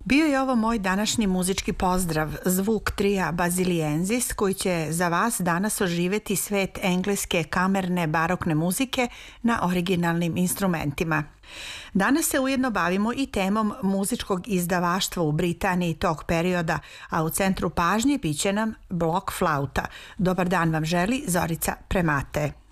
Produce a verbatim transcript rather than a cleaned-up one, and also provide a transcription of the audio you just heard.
Bio je ovo moj današnji muzički pozdrav, zvuk trija Basiliensis, koji će za vas danas oživjeti svet engleske kamerne barokne muzike na originalnim instrumentima. Danas se ujedno bavimo i temom muzičkog izdavaštva u Britaniji tog perioda, a u centru pažnje bit će nam blok flauta. Dobar dan vam želi Zorica Premate.